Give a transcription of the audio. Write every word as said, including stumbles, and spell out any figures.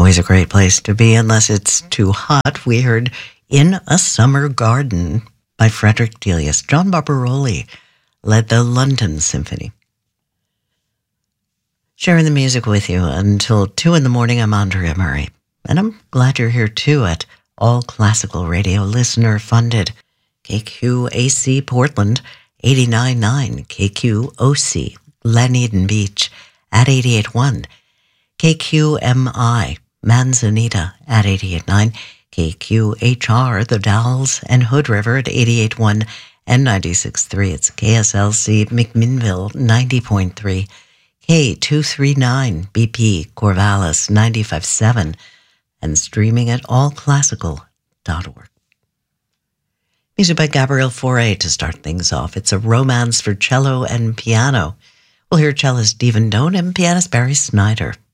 Always a great place to be unless it's too hot. We heard In a Summer Garden by Frederick Delius. John Barbaroli led the London Symphony. Sharing the music with you until two in the morning. I'm Andrea Murray. And I'm glad you're here too at All Classical Radio, listener funded. K Q A C Portland, eighty-nine point nine. K Q O C Glen Eden Beach at eighty-eight point one. K Q M I Manzanita at eighty-eight point nine. K Q H R The Dalles and Hood River at eighty-eight point one and ninety-six point three. It's K S L C McMinnville ninety point three. K two thirty-nine B P Corvallis ninety-five point seven and streaming at all classical dot org. Music by Gabriel Fauré to start things off. It's a romance for cello and piano. We'll hear cellist Stephen Doan and pianist Barry Snyder.